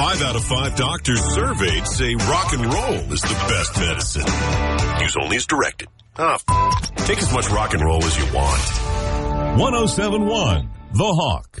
5 out of 5 doctors surveyed say rock and roll is the best medicine. Use only as directed. Take as much rock and roll as you want. 107.1 The Hawk.